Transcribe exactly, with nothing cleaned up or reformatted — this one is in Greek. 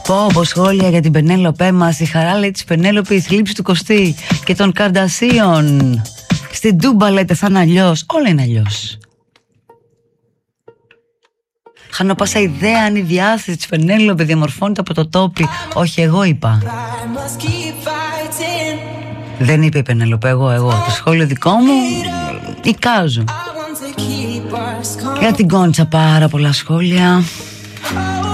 Πω πω σχόλια για την Πενέλοπέ μας. Η χαρά λέει της Πενέλοπη, η θλίψη του Κωστή και των Καρντασίων. Στην Τούμπα λέτε θα είναι αλλιώς. Όλα είναι αλλιώς. Χάνω πάσα ιδέα αν η διάθεση της Πενέλοπη διαμορφώνεται από το τόπι. Όχι, εγώ είπα. Δεν είπε η Πενέλοπη, εγώ, εγώ. Το σχόλιο δικό μου εικάζω. Για την Κόντσα πάρα πολλά σχόλια.